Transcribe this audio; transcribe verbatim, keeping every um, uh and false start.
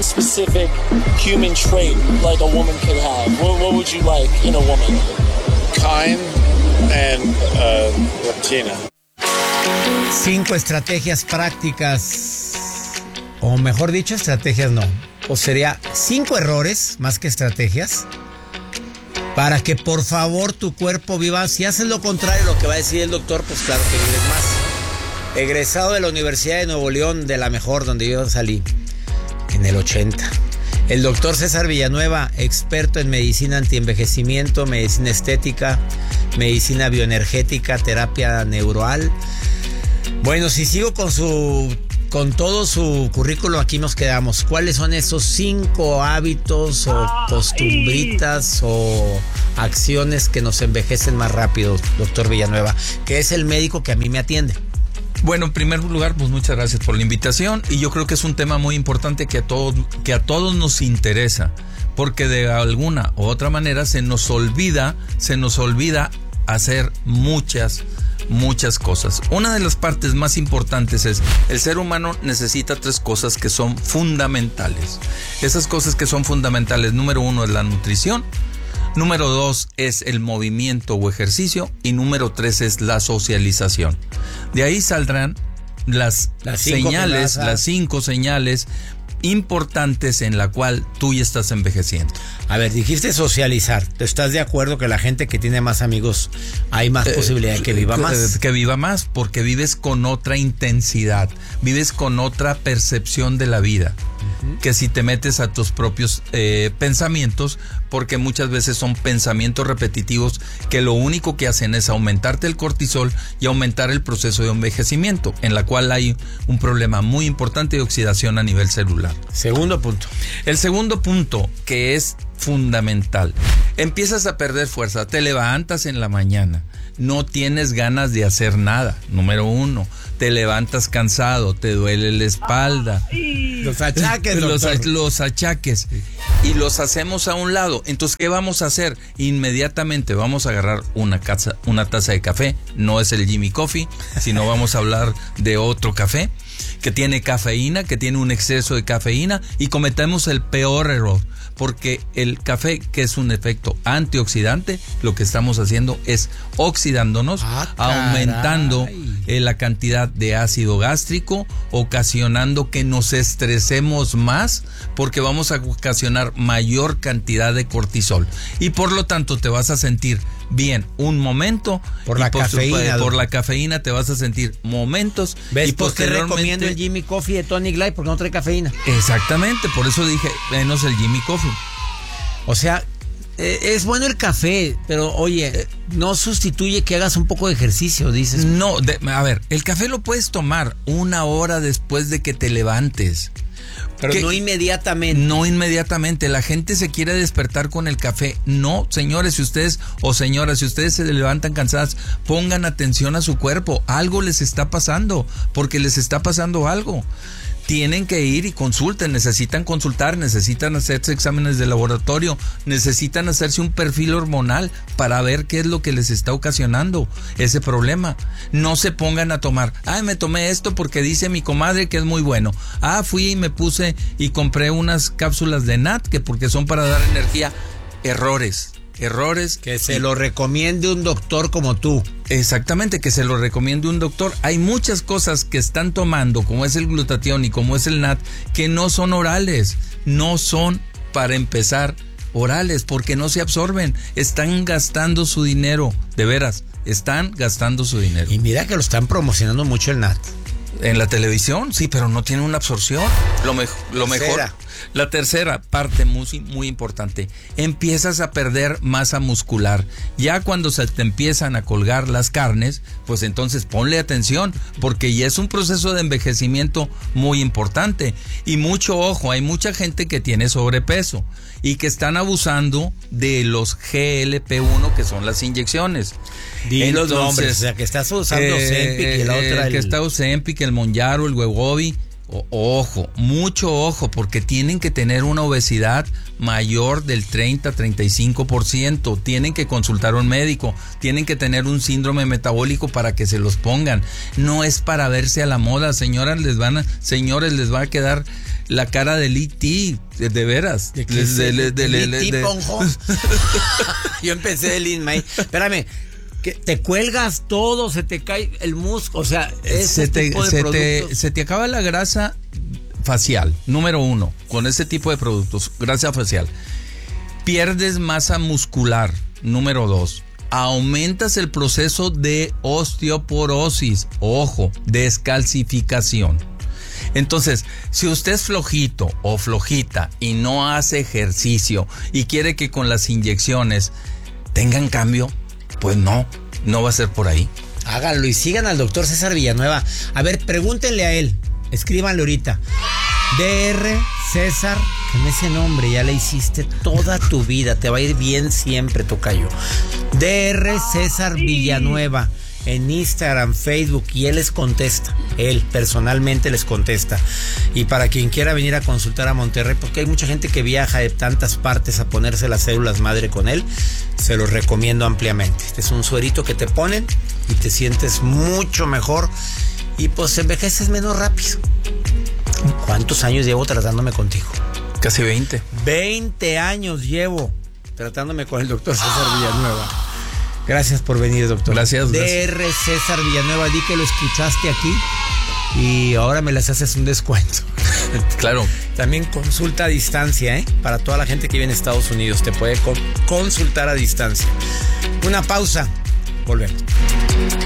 one specific human trait like a woman could have, what, what would you like in a woman? Kind and uh, Latina. Cinco estrategias prácticas, o mejor dicho, estrategias no, o sería cinco errores más que estrategias, para que por favor tu cuerpo viva. Si haces lo contrario, lo que va a decir el doctor, pues claro que vives más. Egresado de la Universidad de Nuevo León, de la mejor, donde yo salí, en el ochenta. El doctor César Villanueva, experto en medicina antienvejecimiento, medicina estética, medicina bioenergética, terapia neural. Bueno, si sigo con su... Con todo su currículo, aquí nos quedamos. ¿Cuáles son esos cinco hábitos o costumbritas o acciones que nos envejecen más rápido, doctor Villanueva? Que es el médico que a mí me atiende. Bueno, en primer lugar, pues muchas gracias por la invitación. Y yo creo que es un tema muy importante que a todos, que a todos nos interesa. Porque de alguna u otra manera se nos olvida, se nos olvida hacer muchas muchas cosas. Una de las partes más importantes es el ser humano necesita tres cosas que son fundamentales. Esas cosas que son fundamentales, número uno es la nutrición, número dos es el movimiento o ejercicio y número tres es la socialización. De ahí saldrán las, las señales, las cinco señales importantes en la cual tú ya estás envejeciendo. A ver, dijiste socializar. ¿Estás de acuerdo que la gente que tiene más amigos hay más eh, posibilidad de que viva más? Que viva más, porque vives con otra intensidad, vives con otra percepción de la vida, uh-huh. que si te metes a tus propios eh, pensamientos, porque muchas veces son pensamientos repetitivos que lo único que hacen es aumentarte el cortisol y aumentar el proceso de envejecimiento, en la cual hay un problema muy importante de oxidación a nivel celular. Segundo punto. El segundo punto, que es fundamental. Empiezas a perder fuerza, te levantas en la mañana, no tienes ganas de hacer nada. Número uno, te levantas cansado, te duele la espalda. Ay, los achaques, los, los achaques. Y los hacemos a un lado. Entonces, ¿qué vamos a hacer? Inmediatamente vamos a agarrar una, casa, una taza de café. No es el Jimmy Coffee, sino vamos a hablar de otro café que tiene cafeína, que tiene un exceso de cafeína, y cometemos el peor error. Porque el café, que es un efecto antioxidante, lo que estamos haciendo es oxidándonos, ah, aumentando eh, la cantidad de ácido gástrico, ocasionando que nos estresemos más, porque vamos a ocasionar mayor cantidad de cortisol. Y por lo tanto te vas a sentir bien un momento. Por la por cafeína. Por la cafeína te vas a sentir momentos. ¿Ves y por qué recomiendo el Jimmy Coffee de Tonic Light? Porque no trae cafeína. Exactamente, por eso dije, menos el Jimmy Coffee. O sea, eh, es bueno el café, pero oye, no sustituye que hagas un poco de ejercicio, dices. No, de, a ver, el café lo puedes tomar una hora después de que te levantes. Pero no inmediatamente. No inmediatamente. La gente se quiere despertar con el café. No, señores, si ustedes o señoras, si ustedes se levantan cansadas, pongan atención a su cuerpo. Algo les está pasando, porque les está pasando algo. Tienen que ir y consulten, necesitan consultar, necesitan hacerse exámenes de laboratorio, necesitan hacerse un perfil hormonal para ver qué es lo que les está ocasionando ese problema. No se pongan a tomar, ay, me tomé esto porque dice mi comadre que es muy bueno. Ah, fui y me puse y compré unas cápsulas de N A T que porque son para dar energía. Errores. Errores. Que se lo recomiende un doctor como tú. Exactamente, que se lo recomiende un doctor. Hay muchas cosas que están tomando, como es el glutatión y como es el N A T, que no son orales. No son, para empezar, orales, porque no se absorben. Están gastando su dinero, de veras, están gastando su dinero. Y mira que lo están promocionando mucho el N A T. En la televisión, sí, pero no tiene una absorción. Lo, me, lo mejor. La tercera parte muy, muy importante, empiezas a perder masa muscular. Ya cuando se te empiezan a colgar las carnes, pues entonces ponle atención, porque ya es un proceso de envejecimiento muy importante. Y mucho ojo, hay mucha gente que tiene sobrepeso y que están abusando de los G L P uno, que son las inyecciones. Di los nombres, o sea, que estás usando eh, Ozempic y la otra... El, el que está Ozempic, el Mounjaro, el Wegovy. O- ojo, mucho ojo, porque tienen que tener una obesidad mayor del treinta a treinta y cinco por ciento. Tienen que consultar a un médico, tienen que tener un síndrome metabólico para que se los pongan. No es para verse a la moda, señoras, les van a, señores, les va a quedar la cara de E T, de, de veras. ¿De qué Les- es de- el- de- de- el de- E T, de- Ponjo? Yo empecé de Lin May. Espérame, que te cuelgas todo, se te cae el musgo, o sea, ese se te, tipo de se, productos. te, se te acaba la grasa facial, número uno, con ese tipo de productos, grasa facial. Pierdes masa muscular, número dos. Aumentas el proceso de osteoporosis, ojo, descalcificación. Entonces, si usted es flojito o flojita y no hace ejercicio y quiere que con las inyecciones tengan cambio, pues no, no va a ser por ahí. Háganlo y sigan al doctor César Villanueva. A ver, pregúntenle a él, escríbanle ahorita. D R César, que en ese nombre ya le hiciste toda tu vida, te va a ir bien siempre, tocayo. D R César Villanueva en Instagram, Facebook, y él les contesta, él personalmente les contesta. Y para quien quiera venir a consultar a Monterrey, porque hay mucha gente que viaja de tantas partes a ponerse las células madre con él, se los recomiendo ampliamente. Este es un suerito que te ponen y te sientes mucho mejor y pues envejeces menos rápido. ¿Cuántos años llevo tratándome contigo? Casi veinte. veinte años llevo tratándome con el doctor César Villanueva. Gracias por venir, doctor. Gracias, gracias. D R César Villanueva, di que lo escuchaste aquí y ahora me les haces un descuento. Claro. También consulta a distancia, ¿eh? Para toda la gente que vive en Estados Unidos, te puede con- consultar a distancia. Una pausa, volvemos.